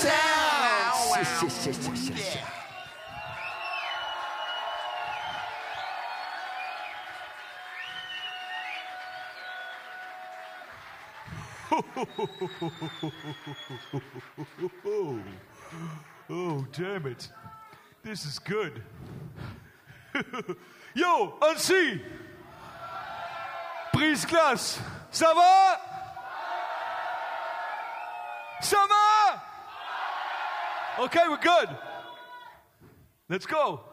Oh, damn it. This is good. Yo, Annecy! Prise classe. Ça va? Ça va? Okay, we're good. Let's go.